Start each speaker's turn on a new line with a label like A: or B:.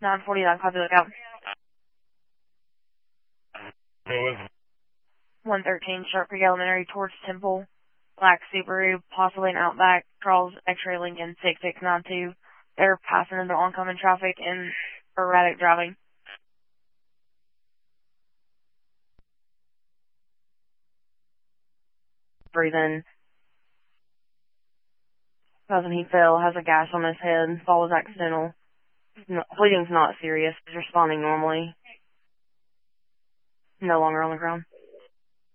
A: 949, copy, look out.
B: Who is
A: 113, Sharp Creek Elementary towards Temple. Black Subaru, possibly an Outback, Charles X-Ray Lincoln 6692. They're passing into oncoming traffic and erratic driving. Breathe in. Cousin he fell, has a gash on his head, fall was accidental. No, bleeding's not serious, he's responding normally. No longer on the ground.